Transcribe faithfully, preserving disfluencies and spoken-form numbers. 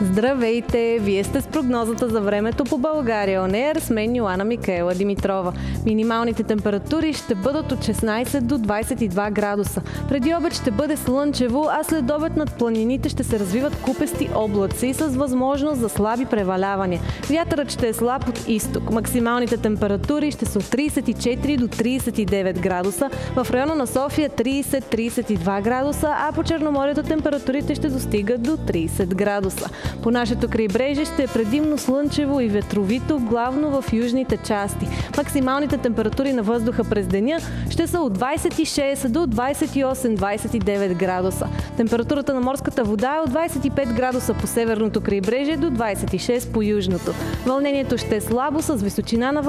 Здравейте! Вие сте с прогнозата за времето по България Он Еър с мен Йоана Микаела Димитрова. Минималните температури ще бъдат от шестнайсет до двайсет и два градуса. Преди обед ще бъде слънчево, а след обед над планините ще се развиват купести облаци с възможност за слаби превалявания. Вятърът ще е слаб от изток. Максималните температури ще са от трийсет и четири до трийсет и девет градуса. В района на София трийсет до трийсет и два градуса, а по Черноморието температурите ще достигат до трийсет градуса. По нашето крайбрежие ще е предимно слънчево и ветровито, главно в южните части. Максималните температури на въздуха през деня ще са от двайсет и шест до двайсет и осем до двайсет и девет градуса. Температурата на морската вода е от двайсет и пет градуса по северното крайбрежие до двайсет и шест по южното. Вълнението ще е слабо с височина на